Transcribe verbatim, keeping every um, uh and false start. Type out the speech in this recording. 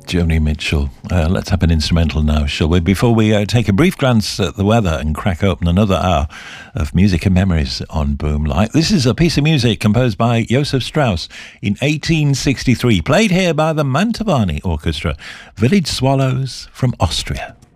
Joni Mitchell. Uh, let's have an instrumental now, shall we? Before we uh, take a brief glance at the weather and crack open another hour of music and memories on Boomlight. This is a piece of music composed by Josef Strauss in eighteen sixty-three, played here by the Mantovani Orchestra, Village Swallows from Austria.